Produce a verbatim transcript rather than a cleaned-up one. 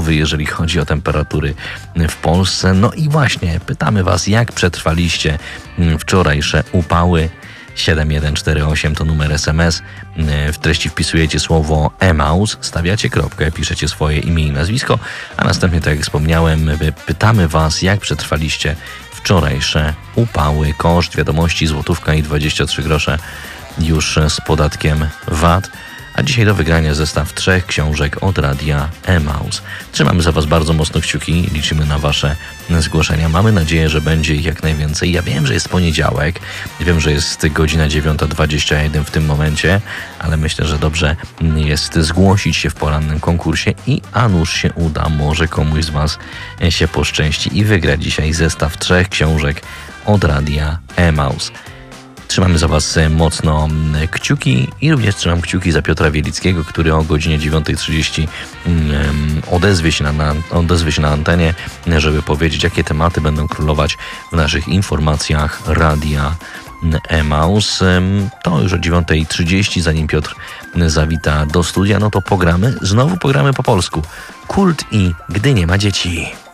jeżeli chodzi o temperatury w Polsce. No i właśnie pytamy Was, jak przetrwaliście wczorajsze upały. siedem jeden cztery osiem to numer S M S. W treści wpisujecie słowo Emaus, stawiacie kropkę, piszecie swoje imię i nazwisko, a następnie, tak jak wspomniałem, pytamy Was, jak przetrwaliście wczorajsze upały. Koszt wiadomości złotówka i dwadzieścia trzy grosze już z podatkiem V A T. A dzisiaj do wygrania zestaw trzech książek od Radia Emaus. Trzymamy za Was bardzo mocno kciuki, liczymy na Wasze zgłoszenia. Mamy nadzieję, że będzie ich jak najwięcej. Ja wiem, że jest poniedziałek, wiem, że jest godzina dziewiąta dwadzieścia jeden w tym momencie, ale myślę, że dobrze jest zgłosić się w porannym konkursie i a nuż się uda, może komuś z Was się poszczęści i wygra dzisiaj zestaw trzech książek od Radia Emaus. Trzymamy za Was mocno kciuki i również trzymam kciuki za Piotra Wielickiego, który o godzinie dziewiąta trzydzieści odezwie się, na, na, odezwie się na antenie, żeby powiedzieć, jakie tematy będą królować w naszych informacjach Radia Emaus. To już o dziewiąta trzydzieści, zanim Piotr zawita do studia, no to pogramy, znowu pogramy po polsku. Kult i Gdy nie ma dzieci.